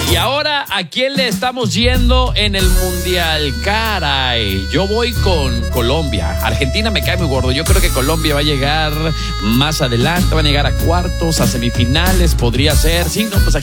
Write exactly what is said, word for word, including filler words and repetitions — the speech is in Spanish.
Y ahora, ¿a quién le estamos yendo en el Mundial? Caray, yo voy con Colombia. Argentina me cae muy gordo. Yo creo que Colombia va a llegar más adelante, va a llegar a cuartos, a semifinales, podría ser. Sí, no, pues aquí